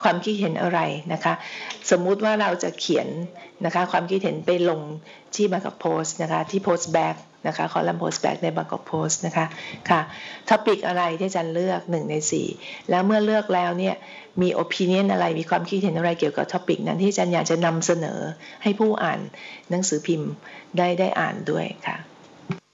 ความคิดเห็นอะไรนะคะสมมุติว่าเราจะเขียนนะคะความคิดเห็นไปลงที่บางกอกโพสต์นะคะที่โพสต์แบ็กนะคะคอลัมน์โพสต์แบ็กในบางกอกโพสต์นะคะค่ะท็อปิกอะไรที่อาจารย์เลือก1 ใน 4แล้วเมื่อเลือกแล้วเนี่ยมี opinion อะไรมีความคิดเห็นอะไรเกี่ยวกับท็อปิกนั้นที่อาจารย์อยากจะนำเสนอให้ผู้อ่านหนังสือพิมพ์ได้อ่านด้วยค่ะ